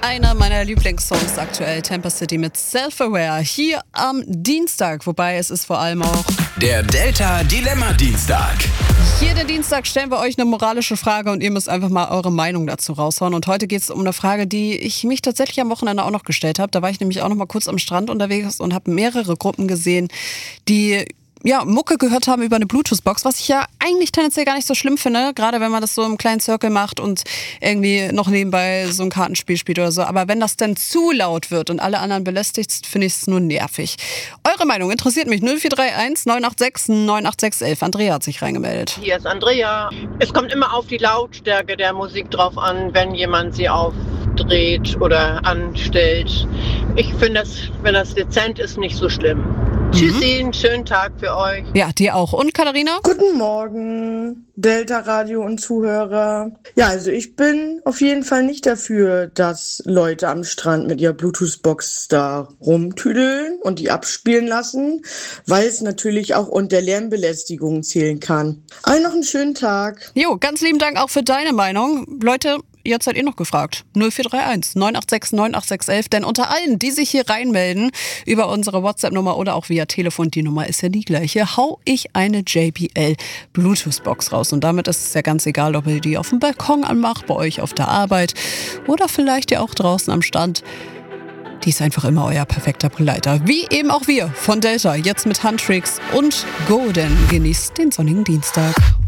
Einer meiner Lieblingssongs aktuell, Tampa City mit Self-Aware, hier am Dienstag, wobei es ist vor allem auch der Delta Dilemma Dienstag. Jeden Dienstag stellen wir euch eine moralische Frage und ihr müsst einfach mal eure Meinung dazu raushauen. Und heute geht es um eine Frage, die ich mich tatsächlich am Wochenende auch noch gestellt habe. Da war ich nämlich auch noch mal kurz am Strand unterwegs und habe mehrere Gruppen gesehen, die Mucke gehört haben über eine Bluetooth-Box, was ich ja eigentlich tendenziell gar nicht so schlimm finde, gerade wenn man das so im kleinen Circle macht und irgendwie noch nebenbei so ein Kartenspiel spielt oder so. Aber wenn das dann zu laut wird und alle anderen belästigt, finde ich es nur nervig. Eure Meinung interessiert mich. 0431 986 98611. Andrea hat sich reingemeldet. Hier ist Andrea. Es kommt immer auf die Lautstärke der Musik drauf an, wenn jemand sie aufdreht oder anstellt. Ich finde, wenn das dezent ist, nicht so schlimm. Tschüssi, einen schönen Tag für euch. Ja, dir auch. Und Katharina? Guten Morgen, Delta Radio und Zuhörer. Ja, also ich bin auf jeden Fall nicht dafür, dass Leute am Strand mit ihrer Bluetooth-Box da rumtüdeln und die abspielen lassen, weil es natürlich auch unter Lärmbelästigung zählen kann. Allen noch einen schönen Tag. Jo, ganz lieben Dank auch für deine Meinung. Leute, jetzt seid ihr noch gefragt. 0431 986 98611. Denn unter allen, die sich hier reinmelden, über unsere WhatsApp-Nummer oder auch via Telefon, die Nummer ist ja die gleiche, hau ich eine JBL Bluetooth-Box raus. Und damit ist es ja ganz egal, ob ihr die auf dem Balkon anmacht, bei euch auf der Arbeit oder vielleicht ja auch draußen am Strand. Die ist einfach immer euer perfekter Begleiter. Wie eben auch wir von Delta. Jetzt mit Handtricks und Golden. Genießt den sonnigen Dienstag.